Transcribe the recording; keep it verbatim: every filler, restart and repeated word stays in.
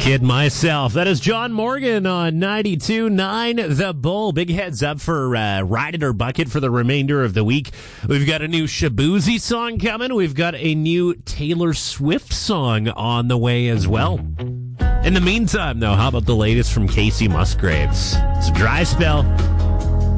Kid myself. That is John Morgan on ninety-two point nine The Bull. Big heads up for uh, Ride It or Bucket for the remainder of the week. We've got a new Shaboozey song coming. We've got a new Taylor Swift song on the way as well. In the meantime, though, how about the latest from Casey Musgraves? It's a dry spell.